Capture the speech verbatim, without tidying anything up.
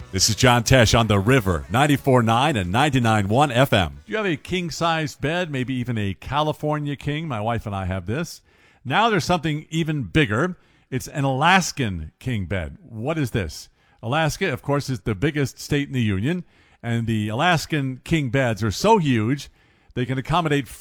This is John Tesh on The River, ninety-four point nine and ninety-nine point one F M. Do you have a king-sized bed, maybe even a California king? My wife and I have this. Now there's something even bigger. It's an Alaskan king bed. What is this? Alaska, of course, is the biggest state in the union, and the Alaskan king beds are so huge they can accommodate